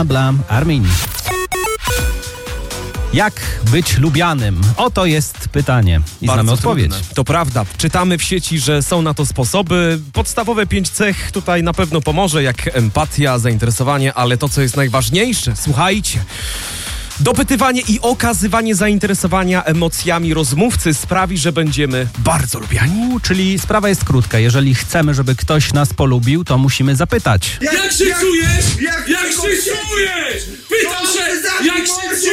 bla bla Armin. Jak być lubianym? Oto jest pytanie i znamy odpowiedź. Trudne. To prawda. Czytamy w sieci, że są na to sposoby. Podstawowe 5 cech tutaj na pewno pomoże, jak empatia, zainteresowanie, ale to, co jest najważniejsze, słuchajcie. Dopytywanie i okazywanie zainteresowania emocjami rozmówcy sprawi, że będziemy bardzo lubiani. Czyli sprawa jest krótka. Jeżeli chcemy, żeby ktoś nas polubił, to musimy zapytać. Jak się czujesz? Jak się czujesz? Pytam się, jak się czujesz?